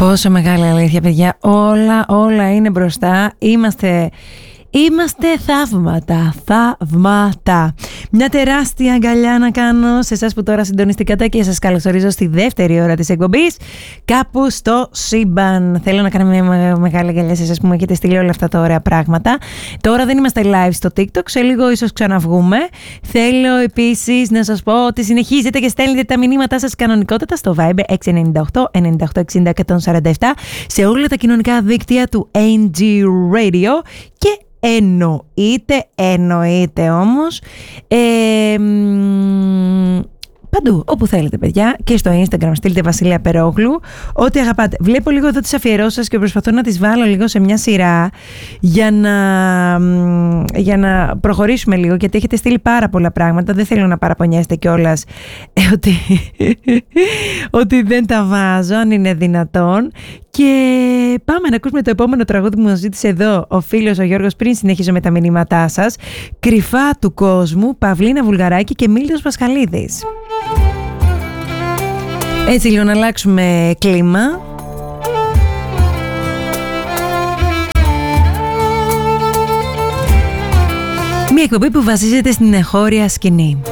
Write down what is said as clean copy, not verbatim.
Πόσο μεγάλη αλήθεια, παιδιά. Όλα είναι μπροστά. Είμαστε θαύματα. Μια τεράστια αγκαλιά να κάνω σε εσάς που τώρα συντονιστήκατε και σας καλωσορίζω στη δεύτερη ώρα της εκπομπής Κάπου στο Σύμπαν. Θέλω να κάνω μια μεγάλη αγκαλιά σε εσάς που μου έχετε στείλει όλα αυτά τα ωραία πράγματα. Τώρα δεν είμαστε live στο TikTok, σε λίγο ίσως ξαναβγούμε. Θέλω επίσης να σας πω ότι συνεχίζετε και στέλνετε τα μηνύματά σας κανονικότατα στο Viber 698 98 60 147 σε όλα τα κοινωνικά δίκτυα του NG Radio και εννοείται όμως παντού, όπου θέλετε, παιδιά, και στο Instagram στείλτε Βασίλεια Περόγλου, ό,τι αγαπάτε. Βλέπω λίγο εδώ τις αφιερώσεις σας και προσπαθώ να τις βάλω λίγο σε μια σειρά για να προχωρήσουμε λίγο, γιατί έχετε στείλει πάρα πολλά πράγματα. Δεν θέλω να παραπονιέστε κιόλας ότι δεν τα βάζω, αν είναι δυνατόν. Και πάμε να ακούσουμε το επόμενο τραγούδι που μας ζήτησε εδώ ο φίλος ο Γιώργος, πριν συνεχίζω με τα μηνύματά σας. Κρυφά του κόσμου, Παυλίνα Βουλγαράκη και Μίλτος Πασχαλίδης. Έτσι λίγο να αλλάξουμε κλίμα. Μια εκπομπή που βασίζεται στην εγχώρια σκηνή.